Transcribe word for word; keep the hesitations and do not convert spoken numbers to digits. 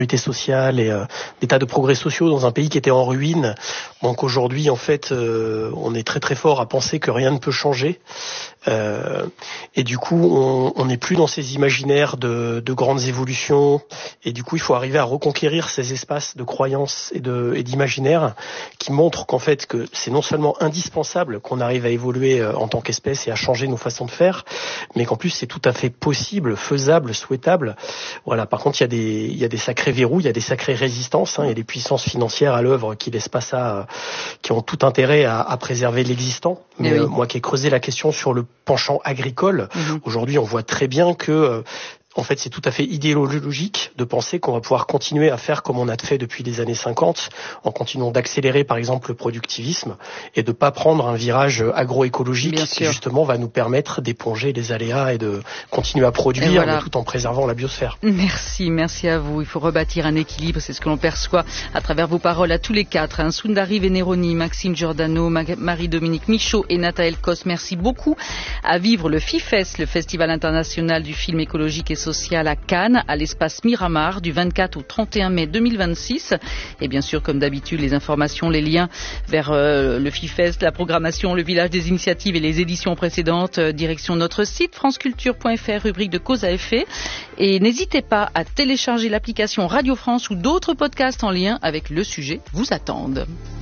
sociale et euh, d'état de progrès sociaux dans un pays qui était en ruine. Donc aujourd'hui, en fait, euh, on est très très fort à penser que rien ne peut changer. Euh, et du coup, on n'est plus dans ces imaginaires de, de grandes évolutions. Et du coup, il faut arriver à reconquérir ces espaces de croyances et de et d'imaginaire qui montrent qu'en fait, que c'est non seulement indispensable qu'on arrive à évoluer en tant qu'espèce et à changer nos façons de faire, mais qu'en plus c'est tout à fait possible, faisable, souhaitable. Voilà. Par contre, il y a des il y a des sacrés verrous, il y a des sacrées résistances. Hein, il y a des puissances financières à l'œuvre qui laissent pas ça, qui ont tout intérêt à, à préserver l'existant. Mais oui. euh, moi qui ai creusé la question sur le penchant agricole, mmh. aujourd'hui on voit très bien que euh, en fait, c'est tout à fait idéologique de penser qu'on va pouvoir continuer à faire comme on a fait depuis les années cinquante, en continuant d'accélérer, par exemple, le productivisme et de pas prendre un virage agroécologique Bien qui, sûr. justement, va nous permettre d'éponger les aléas et de continuer à produire, voilà. mais tout en préservant la biosphère. Merci, merci à vous. Il faut rebâtir un équilibre, c'est ce que l'on perçoit à travers vos paroles à tous les quatre. Hein. Sundari Veneroni, Maxime Giordano, Marie-Dominique Michaud et Nathaël Cos, merci beaucoup. À vivre le FIFES, le Festival international du film écologique et social à Cannes, à l'espace Miramar, du vingt-quatre au trente et un mai deux mille vingt-six. Et bien sûr, comme d'habitude, les informations, les liens vers euh, le FIFES, la programmation, le village des initiatives et les éditions précédentes, euh, direction notre site franceculture point f r, rubrique de cause à effet. Et n'hésitez pas à télécharger l'application Radio France ou d'autres podcasts en lien avec le sujet vous attendent.